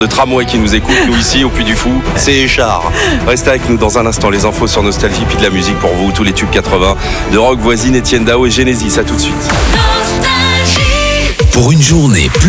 de tramway qui nous écoute, nous ici au Puy du Fou, c'est Échard. Restez avec nous dans un instant, les infos sur Nostalgie, puis de la musique pour vous, tous les tubes 80 de Rock Voisine, Etienne Dao et Genesis. À tout de suite. Pour une journée plus